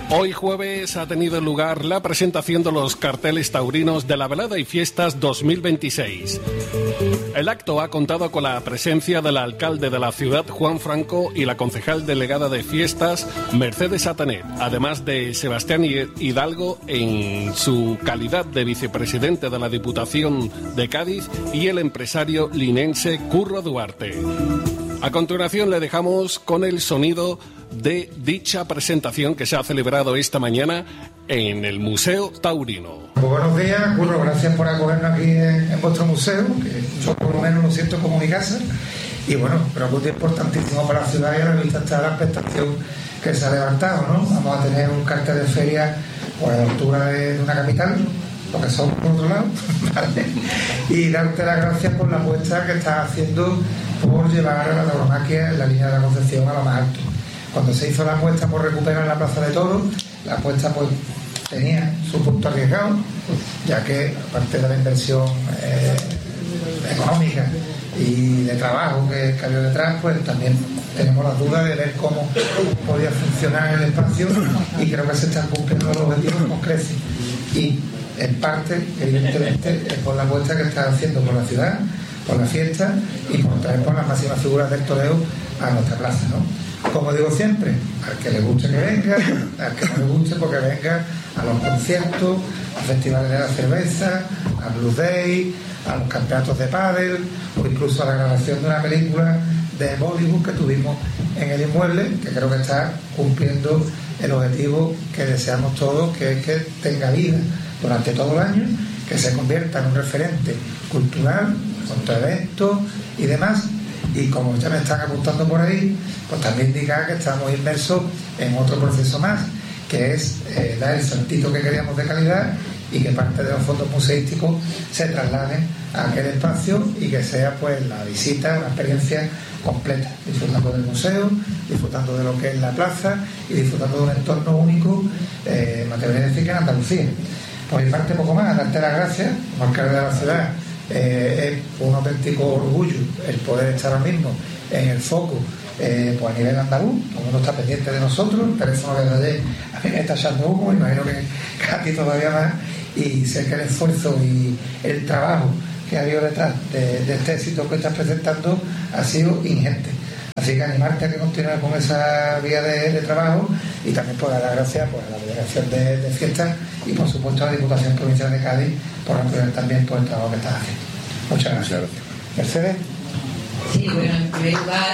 Hoy jueves ha tenido lugar la presentación de los carteles taurinos de la Velada y Fiestas 2026. El acto ha contado con la presencia del alcalde de la ciudad, Juan Franco, y la concejal delegada de Fiestas, Mercedes Atanet, además de Sebastián Hidalgo en su calidad de vicepresidente de la Diputación de Cádiz y el empresario linense Curro Duarte. A continuación le dejamos con el sonido de dicha presentación que se ha celebrado esta mañana en el Museo Taurino. Buenos días, Curro, gracias por acogernos aquí en vuestro museo, que yo por lo menos lo siento como mi casa, y bueno, creo que es importantísimo para la ciudad y a la vista está la expectación que se ha levantado, ¿no? Vamos a tener un cartel de feria por la altura de una capital, lo que somos por otro lado, ¿vale? Y darte las gracias por la apuesta que estás haciendo por llevar a la tauromaquia en la línea de la Concepción a lo más alto. Cuando se hizo la apuesta por recuperar la Plaza de Toros, la apuesta pues tenía su punto arriesgado, ya que aparte de la inversión económica y de trabajo que había detrás, pues también tenemos las dudas de ver cómo podía funcionar el espacio, y creo que se están cumpliendo los objetivos con creces. Y en parte, evidentemente, es por la apuesta que está haciendo por la ciudad, por la fiesta y por traer por las máximas figuras del toreo a nuestra plaza, ¿no? Como digo siempre, al que le guste que venga, al que no le guste porque venga a los conciertos, a festivales de la cerveza, a Blue Day, a los campeonatos de pádel o incluso a la grabación de una película de Bollywood que tuvimos en el inmueble, que creo que está cumpliendo el objetivo que deseamos todos, que es que tenga vida durante todo el año, que se convierta en un referente cultural, con eventos y demás. Y como ya me están apuntando por ahí, pues también indicar que estamos inmersos en otro proceso más, que es dar el saltito que queríamos de calidad y que parte de los fondos museísticos se trasladen a aquel espacio y que sea pues la visita, una experiencia completa, disfrutando del museo, disfrutando de lo que es la plaza y disfrutando de un entorno único, me atrevería a decir que en Andalucía. Por mi parte, poco más, darte las gracias como alcalde de la ciudad. Es un auténtico orgullo el poder estar ahora mismo en el foco pues a nivel andaluz. Todo el mundo está pendiente de nosotros, el teléfono de ayer a mí me está echando humo, imagino que a ti todavía más, y sé que el esfuerzo y el trabajo que ha habido detrás de este éxito que estás presentando ha sido ingente. Así que animarte a que continúes con esa vía de trabajo, y también por dar las gracias pues, a la Delegación de Fiestas y por supuesto a la Diputación Provincial de Cádiz por apoyar también por el trabajo que estás haciendo. Muchas gracias. Mercedes. Sí, bueno, en primer lugar,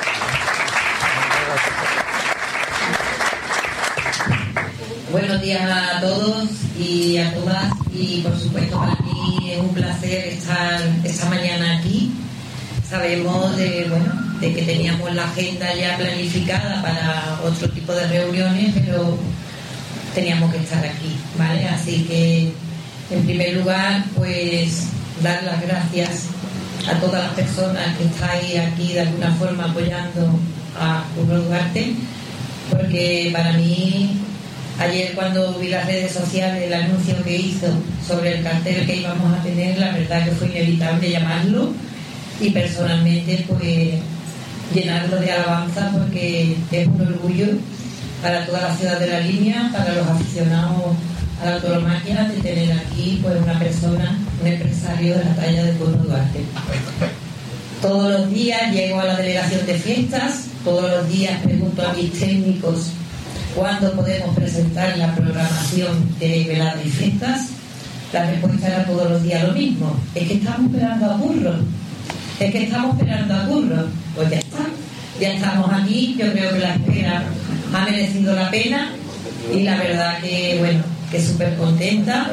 buenos días a todos y a todas, y por supuesto para mí es un placer estar esta mañana aquí. Sabemos de que teníamos la agenda ya planificada para otro tipo de reuniones, pero teníamos que estar aquí, ¿vale? Así que, en primer lugar, pues dar las gracias a todas las personas que estáis aquí de alguna forma apoyando a Curro Duarte, porque para mí, ayer cuando vi las redes sociales, el anuncio que hizo sobre el cartel que íbamos a tener, la verdad que fue inevitable llamarlo y personalmente pues llenarlo de alabanza, porque es un orgullo para toda la ciudad de La Línea, para los aficionados a la tauromaquia, de tener aquí pues una persona, un empresario de la talla de Curro Duarte. Todos los días llego a la Delegación de Fiestas, todos los días pregunto a mis técnicos cuándo podemos presentar la programación de Velada y Fiestas. La respuesta era todos los días lo mismo: es que estamos esperando a Curro. Es que estamos esperando a Curro. Pues ya está, ya estamos aquí. Yo creo que la espera ha merecido la pena, y la verdad que, bueno, que súper contenta.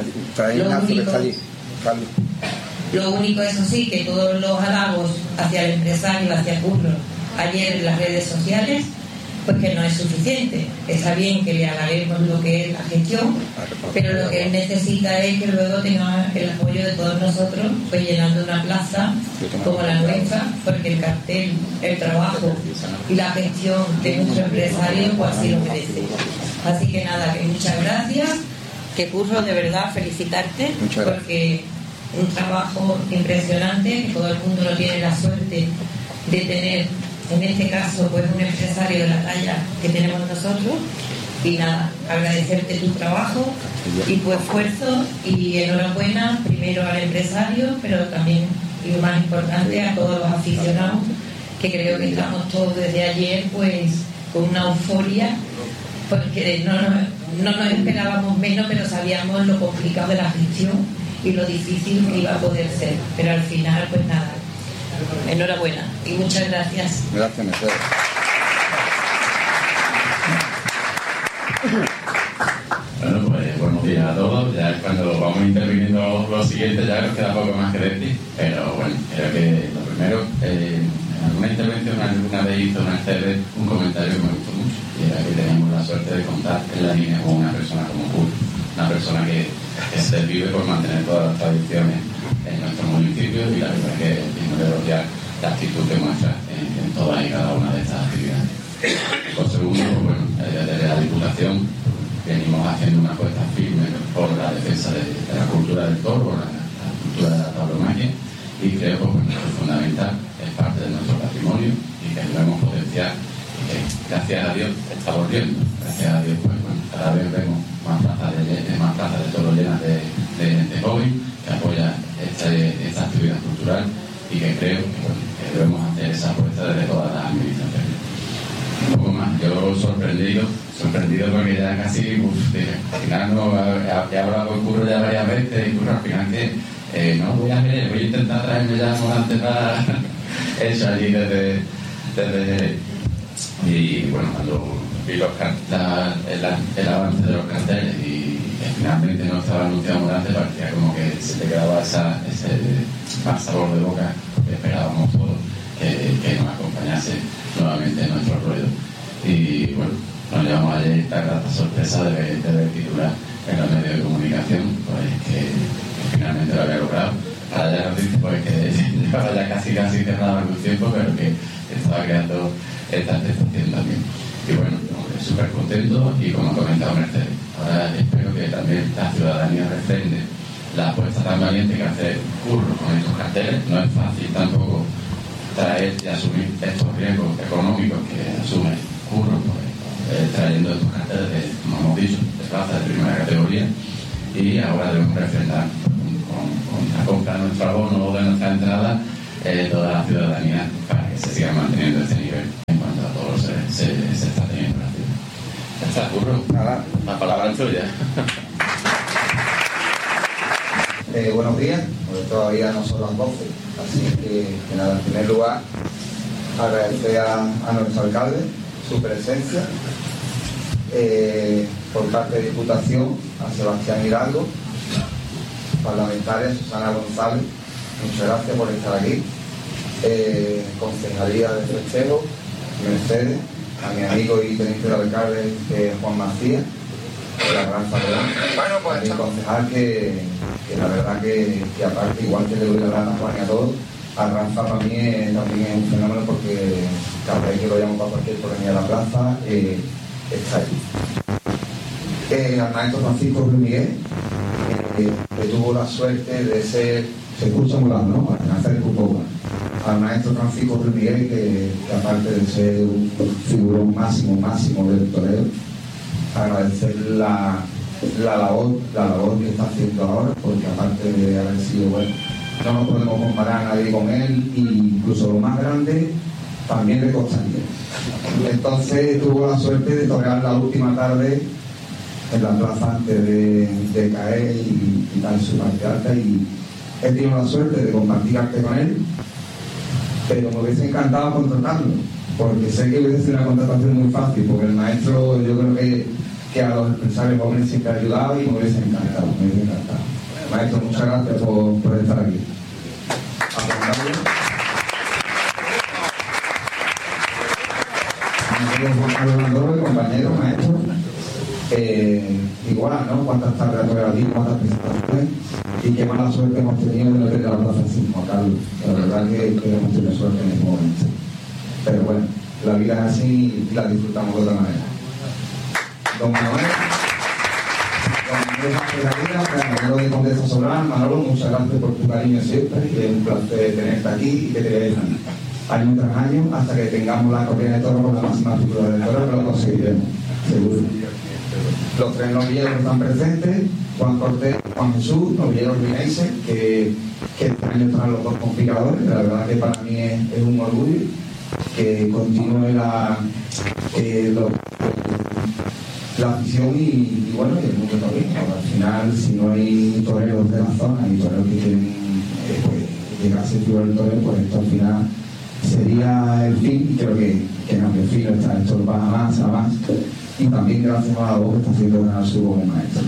Lo único, eso sí, que todos los halagos hacia el empresario, hacia Curro, ayer en las redes sociales, pues que no es suficiente. Está bien que le halaguemos lo que es la gestión, pero lo que él necesita es que luego tenga el apoyo de todos nosotros, pues llenando una plaza como la nuestra, porque el cartel, el trabajo y la gestión de nuestro empresario pues así lo merece. Así que nada, que muchas gracias, que Curro, de verdad felicitarte, porque un trabajo impresionante, que todo el mundo no tiene la suerte de tener, en este caso, pues un empresario de la talla que tenemos nosotros, Y nada, agradecerte tu trabajo y tu esfuerzo, y enhorabuena primero al empresario, pero también, y lo más importante, a todos los aficionados, que creo que estamos todos desde ayer pues con una euforia, porque no nos esperábamos menos, pero sabíamos lo complicado de la gestión y lo difícil que iba a poder ser, pero al final pues nada, enhorabuena y muchas gracias. Gracias, Mercedes. Bueno, pues buenos días a todos. Ya cuando vamos interviniendo lo siguiente ya nos queda poco más que decir, pero bueno, creo que lo primero, en alguna intervención alguna vez hizo Mercedes un comentario que me gustó mucho, y era que teníamos la suerte de contar en la línea con una persona como Julio, una persona que se vive por mantener todas las tradiciones en nuestro municipio, y la verdad es que es digno de elogiar la actitud que muestra en todas y cada una de estas actividades. Por segundo, bueno, desde la Diputación venimos haciendo una apuesta firme por la defensa de la cultura del toro, la cultura de la tauromaquia, y creo que bueno, es fundamental, es parte de nuestro patrimonio y que debemos potenciar, y que gracias a Dios está volviendo. Gracias a Dios, pues bueno, cada vez vemos más plazas de toro llenas de gente joven que apoya esta actividad cultural, y que creo que, bueno, que debemos hacer esa apuesta desde todas las administraciones. Un poco más, yo sorprendido porque ya casi, al final no he hablado con Curro ya varias veces, y Curro al final que no voy a intentar traerme ya volante para eso allí desde y bueno, cuando vi el avance de los carteles y que finalmente no estaba anunciado volante, parecía como que se te quedaba ese mal sabor de boca que esperábamos todos que nos acompañase nuevamente en nuestro ruedo. Y bueno, nos llevamos ayer la grata sorpresa de ver titular en los medios de comunicación, pues que finalmente lo había logrado. Ahora ya nos dice pues que llevaba ya casi cerrado algún tiempo, pero que estaba creando esta expectación también. Y bueno, súper contento, y como ha comentado Mercedes, ahora espero que también la ciudadanía refrende la apuesta tan valiente que hace Curro con estos carteles. No es fácil tampoco traer y asumir estos riesgos económicos que asume Curro, pues, trayendo estos carteles, como hemos dicho, de plaza de primera categoría, y ahora debemos refrendar con la compra de nuestro abono o de nuestra entrada toda la ciudadanía, para que se siga manteniendo este nivel en cuanto a todo se está teniendo en la ciudad. Ya está, Curro. Nada. La palabra es tuya. Buenos días, porque todavía no son las 12, así que nada, en primer lugar agradecer a nuestro alcalde su presencia, por parte de Diputación a Sebastián Hidalgo, parlamentaria Susana González, muchas gracias por estar aquí, Concejalía de Festejo, Mercedes, a mi amigo y teniente del alcalde Juan Macías, la Gran León, a mi concejal que la verdad que aparte, igual que le doy la gran a Juan y a todos, a Rafa para mí también es un fenómeno, porque cada vez que lo llamo para cualquier problemilla de la plaza está allí. Al maestro Francisco Ruiz Miguel, que tuvo la suerte de ser, se escucha muy mal, ¿no? Hacer el cupo. Al maestro Francisco Ruiz Miguel, que aparte de ser un figurón máximo del toreo, agradecer la labor que está haciendo ahora, porque aparte de haber sido bueno, no nos podemos comparar a nadie con él, e incluso lo más grande también le costaría. Entonces tuvo la suerte de torear la última tarde en la plaza antes de caer y dar su parte alta, y he tenido la suerte de compartir arte con él, pero me hubiese encantado contratarlo, porque sé que hubiese sido una contratación muy fácil, porque el maestro, yo creo que a los empresarios jóvenes siempre ha ayudado, y me hubiese encantado. Maestro, muchas gracias por estar aquí. Compañero, maestro, igual, ¿no? Cuántas tardes ha aquí, cuántas presentaciones, y qué mala suerte hemos tenido de no tener a la Plaza Francisco, Carlos. La verdad que hemos tenido suerte en este momento. Pero bueno, la vida es así y la disfrutamos de otra manera. Don Manuel Manolo de Condesa Sobrán. Manolo, muchas gracias por tu cariño siempre, y es un placer tenerte aquí y que te veas año tras año hasta que tengamos la corrida de toro con la máxima figura del toro, pero lo conseguiremos. Seguro. Los 3 novilleros están presentes: Juan Cortés, Juan Jesús, novillero urbinense, que este año están los 2 complicadores. La verdad que para mí es un orgullo que continúe la afición y bueno, y el mundo también. Al final, si no hay toreros de la zona y toreros que quieren llegar a ser figura del torero, pues esto al final sería el fin, y creo que no, que el fin está, esto va a más, y también gracias a la voz que está haciendo ganar su como maestro.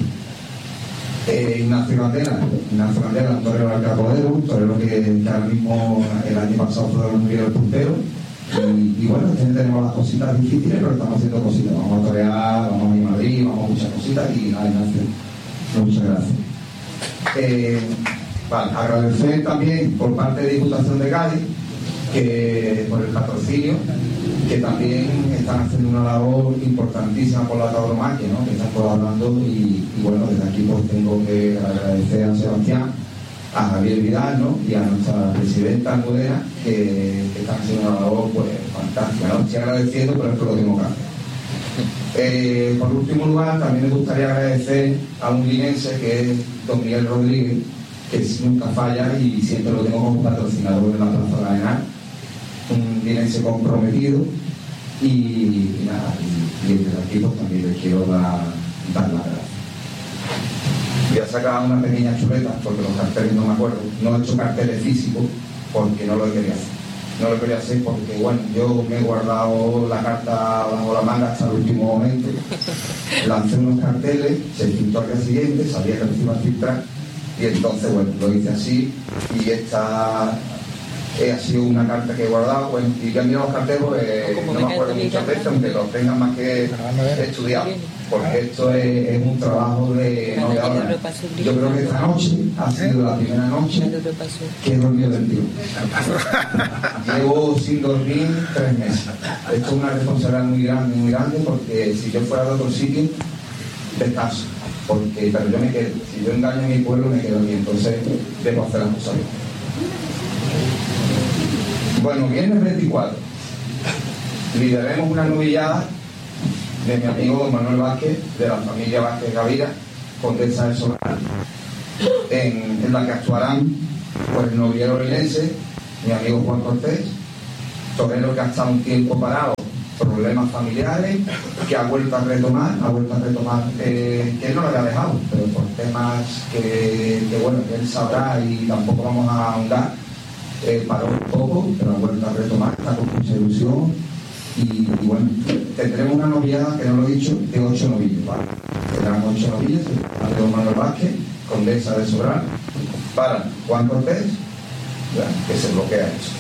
Ignacio Candela, un torero del Capodero, un torero que ahora mismo el año pasado fue de los niveles punteros. Y bueno, tenemos las cositas difíciles, pero estamos haciendo cositas. Vamos a torear, vamos a ir a Madrid, vamos a muchas cositas y nada, Ignacio, muchas gracias. Vale, agradecer también por parte de Diputación de Cádiz, que por el patrocinio, que también están haciendo una labor importantísima por la tauromaquia, ¿no? Que están colaborando y bueno, desde aquí pues tengo que agradecer a Sebastián, a Javier Vidal, ¿no? Y a nuestra presidenta Almudena, que están haciendo una labor pues fantástica, ¿no? Estoy agradeciendo, pero esto lo tengo que hacer. Por último lugar, también me gustaría agradecer a un linense que es don Miguel Rodríguez, que nunca falla y siempre lo tengo como patrocinador de la Plaza de la Arenal, un linense comprometido y nada, y desde aquí pues también les quiero dar las gracias. Voy a sacar una pequeña chuleta porque los carteles no me acuerdo. No he hecho carteles físicos porque no lo quería hacer. No lo quería hacer porque, bueno, yo me he guardado la carta bajo la manga hasta el último momento. Lancé unos carteles, se filtró al día siguiente, sabía que lo iba a filtrar y entonces, bueno, lo hice así y esta ha sido una carta que he guardado. Bueno, y que han mirado los carteles, no me acuerdo muchas veces, aunque los tengan más que estudiado. Porque esto es un trabajo de no de ahora. Yo creo que esta noche ha sido la primera noche que he dormido del tío. Llevo sin dormir 3 meses. Esto es una responsabilidad muy grande, porque si yo fuera de otro sitio, descanso. Pero yo me quedo. Si yo engaño a mi pueblo, me quedo aquí. Entonces, debo hacer las cosas bien. Bueno, viernes 24. Lideremos una novillada de mi amigo Manuel Vázquez, de la familia Vázquez Gavira, Condesa del Solar, en la que actuarán pues, el novillero linense, mi amigo Juan Cortés, torero que ha estado un tiempo parado, problemas familiares, que ha vuelto a retomar, que él no lo había dejado, pero por temas que bueno, que él sabrá y tampoco vamos a ahondar, paró un poco, pero ha vuelto a retomar, está con mucha ilusión. Y bueno, tendremos una novillada, que no lo he dicho, de 8 novillos, ¿vale? Tendrán 8 novillos, de Manuel Vázquez, Condesa de Sobral, para Juan Cortés, que se bloquea eso.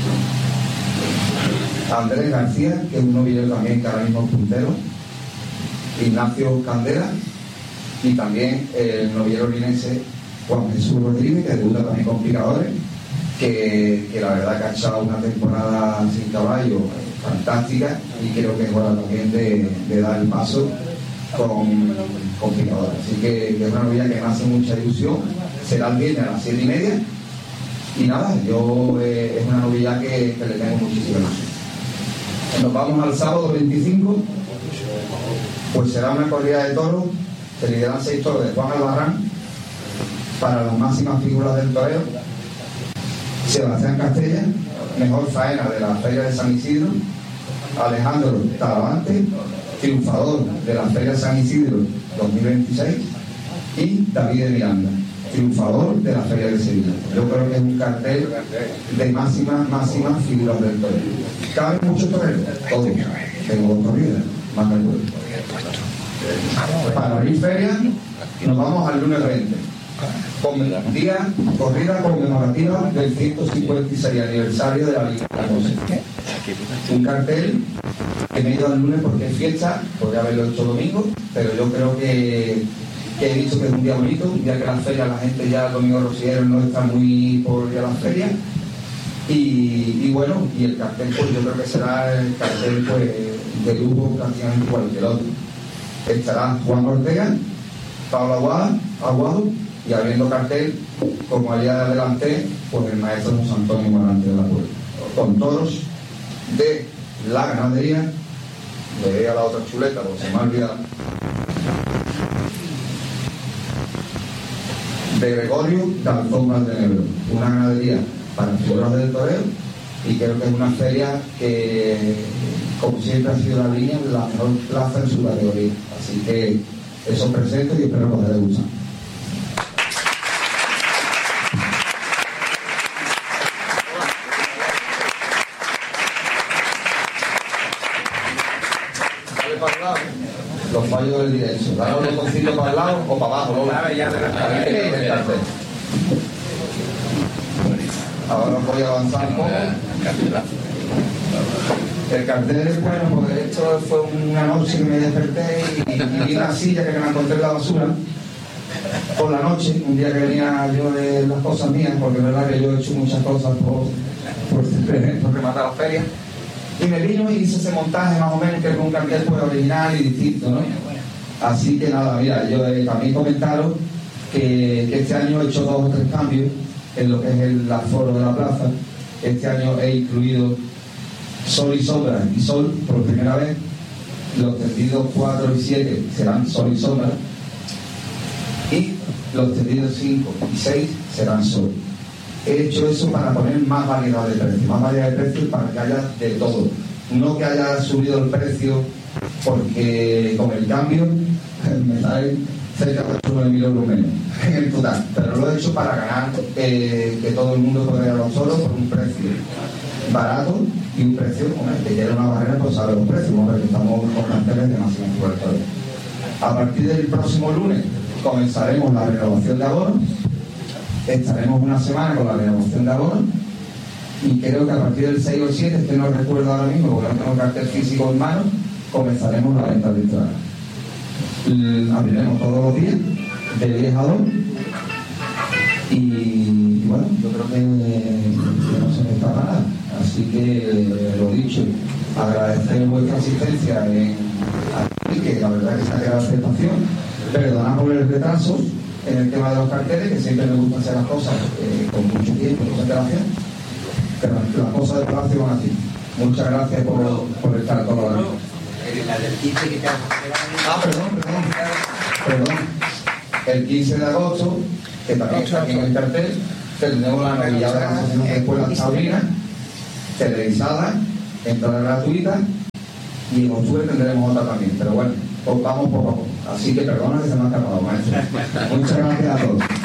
Andrés García, que es un novillero también que ahora mismo es puntero, Ignacio Candela, y también el novillero linense Juan Jesús Rodríguez, que debuta también con picadores, que la verdad que ha echado una temporada sin caballo fantástica y creo que es hora también de dar el paso con picadores. Así que es una novilla que me hace mucha ilusión. Será el viernes a las 7:30 y nada, yo es una novilla que le tengo muchísima ilusión. Nos vamos al sábado 25, pues será una corrida de toros, se lideran 6 toros de Juan Albarrán para las máximas figuras del toreo: Sebastián Castella, mejor faena de la Feria de San Isidro; Alejandro Talavante, triunfador de la Feria de San Isidro 2026; y David de Miranda, triunfador de la Feria de Sevilla. Yo creo que es un cartel de máximas figuras del torero. ¿Caben muchos toreros? Todos. Tengo 2 corridas, más del pueblo. Para abrir feria, nos vamos al lunes 20. Día corrida conmemorativa del 156 aniversario de la Liga de la Cosa. Un cartel que me he ido al lunes porque es fiesta, podría haberlo hecho domingo, pero yo creo que he dicho que es un día bonito, un día que las ferias, la gente ya el domingo rociero no está muy por ir a las ferias. Y bueno, y el cartel pues yo creo que será el cartel pues de lujo prácticamente igual que el otro. Estará Juan Ortega, Pablo Aguado, y abriendo cartel, como allá adelante, pues el maestro José Antonio Morante de la Puerta, con toros de la ganadería le dé a la otra chuleta porque se me ha olvidado. De Gregorio Dalzón Valdenebro, una ganadería para figuras del toreo, y creo que es una feria que, como siempre, ha sido la línea de la mejor plaza en su categoría. Así que eso presento y espero que os haya gustado. Dale para el lado. Los fallos del directo. Dale los botoncitos para el lado o para abajo. Ahora voy a avanzar un poco. El cartel, bueno, pues esto fue una noche que me desperté y vi una silla que me encontré en la basura por la noche, un día que venía yo de las cosas mías, porque es verdad que yo he hecho muchas cosas por rematar las ferias, y me vino y hice ese montaje más o menos, que es un cartel pues original y distinto, ¿no? Así que nada, mira, yo también comentaros que este año he hecho 2 o 3 cambios en lo que es el aforo de la plaza. Este año he incluido sol y sombra y sol por primera vez. Los tendidos 4 y 7 serán sol y sombra, y los tendidos 5 y 6 serán sol. He hecho eso para poner más variedad de precios, para que haya de todo, no que haya subido el precio porque con el cambio me sale cerca de 9.000 euros menos en el total, pero lo he hecho para ganar, que todo el mundo pueda ir a los toros por un precio barato y un precio, que tiene una barrera, pues sabe los precios, porque estamos con carteles demasiado fuertes. A partir del próximo lunes comenzaremos la renovación de abonos, estaremos una semana con la renovación de abonos, y creo que a partir del 6 o 7, es que no recuerdo ahora mismo porque no tengo el cartel físico en mano, comenzaremos la venta virtual. Abriremos todos los días de 10 a 2, y bueno, yo creo que no se me está nada. Así que lo dicho, agradecer vuestra asistencia aquí, que la verdad que se ha quedado aceptación, perdonad por el retraso en el tema de los carteles, que siempre me gusta hacer las cosas con mucho tiempo, con antelación, pero las cosas del palacio van así. Muchas gracias por estar todos los días. La del 15 que te Perdón. El 15 de agosto, que también está aquí en el cartel, tenemos la novillada de la Asociación de Escuelas Taurinas, televisada, entrada gratuita, y en octubre tendremos otra también. Pero bueno, pues vamos poco a poco. Así que perdona que se me ha escapado, maestro. Muchas gracias a todos.